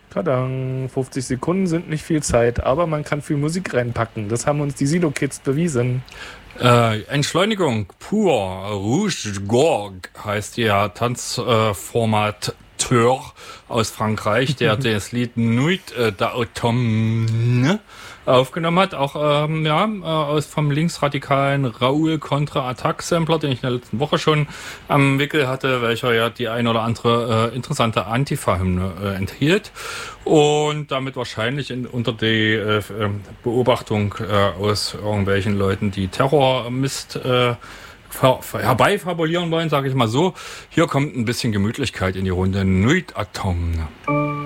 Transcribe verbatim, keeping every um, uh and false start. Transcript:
Tadang, fünfzig Sekunden sind nicht viel Zeit, aber man kann viel Musik reinpacken. Das haben uns die Silo Kids bewiesen. Äh, Entschleunigung pur, Rouge Gorge heißt der Tanzformateur aus Frankreich, der das Lied Nuit äh, d'Automne aufgenommen hat. Auch ähm, ja, äh, aus vom linksradikalen Raoul Contra-Attack-Sampler, den ich in der letzten Woche schon am Wickel hatte, welcher ja die ein oder andere äh, interessante Antifa-Hymne äh, enthielt. Und damit wahrscheinlich in, unter die äh, Beobachtung äh, aus irgendwelchen Leuten, die Terrormist äh, ver- ver- herbeifabulieren wollen, sage ich mal so. Hier kommt ein bisschen Gemütlichkeit in die Runde. Nuit Automne.